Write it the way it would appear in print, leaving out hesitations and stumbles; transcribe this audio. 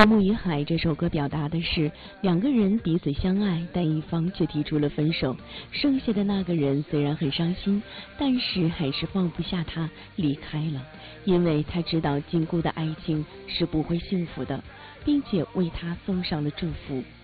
花木与海这首歌表达的是两个人彼此相爱，但一方却提出了分手，剩下的那个人虽然很伤心，但是还是放不下他离开了，因为他知道禁锢的爱情是不会幸福的，并且为他送上了祝福。